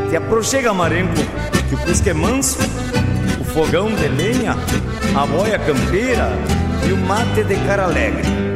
Te aproxega, marenco, que o cusque é manso, o fogão de lenha, a boia campeira e o mate de cara alegre.